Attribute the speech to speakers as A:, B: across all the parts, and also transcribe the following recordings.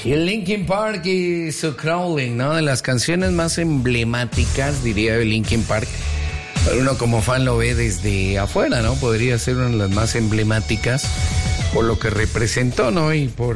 A: Y el Linkin Park y su Crawling, ¿no? De las canciones más emblemáticas, diría, de Linkin Park. Pero uno como fan lo ve desde afuera, ¿no? Podría ser una de las más emblemáticas por lo que representó, ¿no? Y por...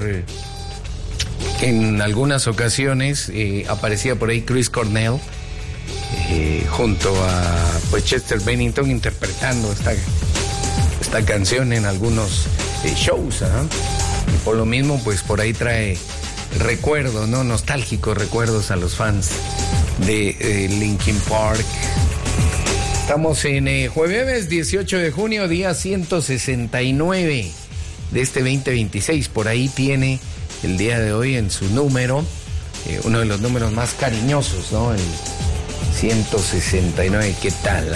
A: en algunas ocasiones aparecía por ahí Chris Cornell junto a pues, Chester Bennington interpretando esta canción en algunos shows, ¿eh? Y por lo mismo, pues por ahí trae recuerdos, ¿no? Nostálgicos recuerdos a los fans de Linkin Park. Estamos en jueves 18 de junio, día 169 de este 2026. Por ahí tiene el día de hoy en su número, uno de los números más cariñosos, ¿no? El 169, ¿qué tal?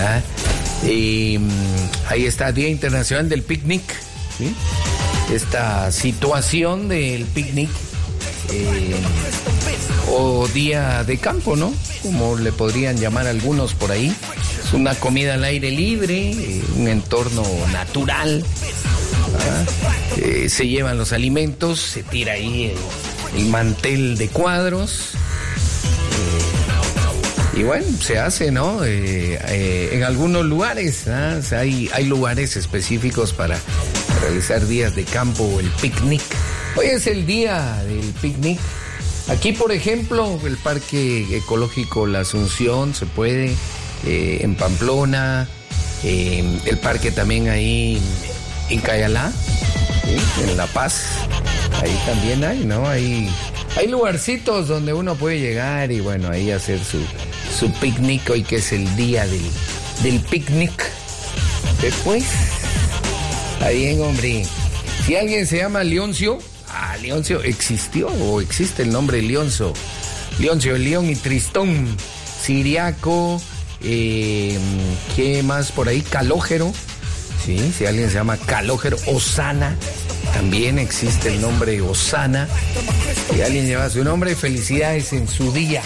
A: Ahí está, Día Internacional del Picnic, ¿sí? Esta situación del picnic, o día de campo, ¿no? Como le podrían llamar algunos por ahí. Es una comida al aire libre, un entorno natural. Se llevan los alimentos, se tira ahí el mantel de cuadros. Y bueno, se hace, ¿no? En algunos lugares, ¿no? O sea, hay lugares específicos para realizar días de campo o el picnic. Hoy es el día del picnic. Aquí, por ejemplo, el Parque Ecológico La Asunción se puede, en Pamplona, el parque también ahí en Cayalá, ¿sí? En La Paz, ahí también hay, ¿no? Hay lugarcitos donde uno puede llegar y bueno, ahí hacer su picnic, hoy que es el día del picnic. Después, está bien, hombre. Si alguien se llama Leoncio, Leoncio existió o existe el nombre Leoncio, León y Tristón, Siriaco, ¿qué más por ahí? Calógero, sí, si alguien se llama Calógero, Osana, también existe el nombre Osana. Si alguien lleva su nombre, felicidades en su día.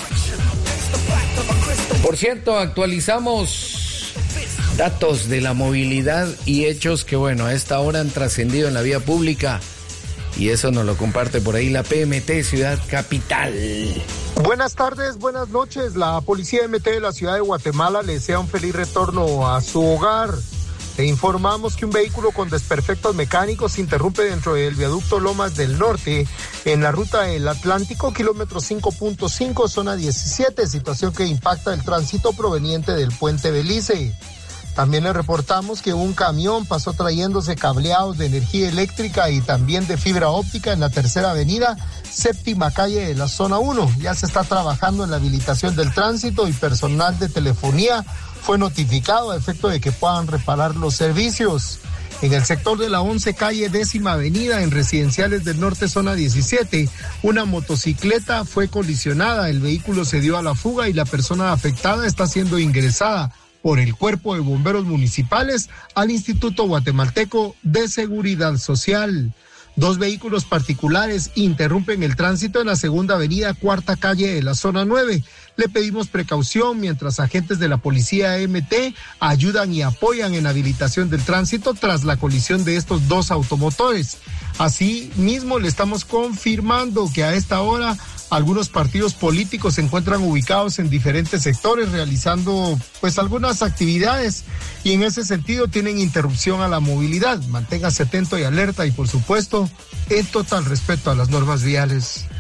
A: Por cierto, actualizamos datos de la movilidad y hechos que, bueno, a esta hora han trascendido en la vía pública. Y eso nos lo comparte por ahí la PMT Ciudad Capital.
B: Buenas tardes, buenas noches. La Policía MT de la Ciudad de Guatemala le desea un feliz retorno a su hogar. Le informamos que un vehículo con desperfectos mecánicos interrumpe dentro del viaducto Lomas del Norte en la ruta del Atlántico, kilómetro 5.5, zona 17, situación que impacta el tránsito proveniente del puente Belice. También le reportamos que un camión pasó trayéndose cableados de energía eléctrica y también de fibra óptica en la Tercera Avenida, séptima calle de la zona 1. Ya se está trabajando en la habilitación del tránsito y personal de telefonía fue notificado a efecto de que puedan reparar los servicios. En el sector de la 11 calle 10ª Avenida, en Residenciales del Norte, zona 17, una motocicleta fue colisionada. El vehículo se dio a la fuga y la persona afectada está siendo ingresada por el Cuerpo de Bomberos Municipales al Instituto Guatemalteco de Seguridad Social. 2 vehículos particulares interrumpen el tránsito en la Segunda Avenida, cuarta calle de la zona 9. Le pedimos precaución mientras agentes de la Policía MT ayudan y apoyan en la habilitación del tránsito tras la colisión de estos 2 automotores. Asimismo, le estamos confirmando que a esta hora algunos partidos políticos se encuentran ubicados en diferentes sectores realizando pues algunas actividades y en ese sentido tienen interrupción a la movilidad. Manténgase atento y alerta y por supuesto en total respeto a las normas viales.